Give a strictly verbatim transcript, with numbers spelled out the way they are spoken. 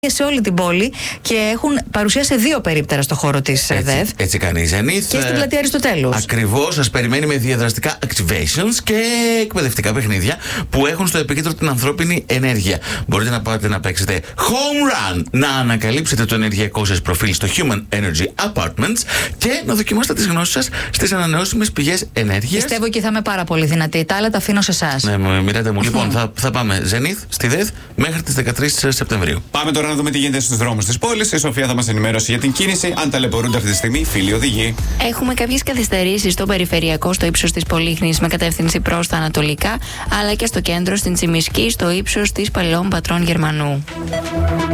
σε όλη την πόλη και έχουν παρουσία σε δύο περίπτερα στο χώρο της ΔΕΔ. Έτσι κάνει η Zenith. Και στην πλατεία Αριστοτέλους. Ακριβώς, σας περιμένει με διαδραστικά activations και εκπαιδευτικά παιχνίδια που έχουν στο επίκεντρο την ανθρώπινη ενέργεια. Μπορείτε να πάτε να παίξετε home run, να ανακαλύψετε το ενεργειακό σας προφίλ στο Human Energy Apartments και να δοκιμάσετε τις γνώσεις σας στις ανανεώσιμες πηγές ενέργειας. Πιστεύω και θα είμαι πάρα πολύ δυνατή. Τα άλλα τα αφήνω σε εσάς. Ναι, Μιράντα μου. Λοιπόν, θα, θα πάμε Zenith στη ΔΕΔ μέχρι τις δεκατρείς Σεπτεμβρίου. Πάμε τώρα να δούμε τι γίνεται στους δρόμους της πόλης. Η Σοφία θα μας ενημερώσει για την κίνηση. Αν ταλαιπωρούνται αυτή τη στιγμή, φίλοι οδηγοί. Έχουμε κάποιες καθυστερήσεις στο περιφερειακό, στο ύψος της Πολύχνης με κατεύθυνση προς τα ανατολικά, αλλά και στο κέντρο, στην Τσιμισκή, στο ύψος της Παλαιών Πατρών Γερμανού.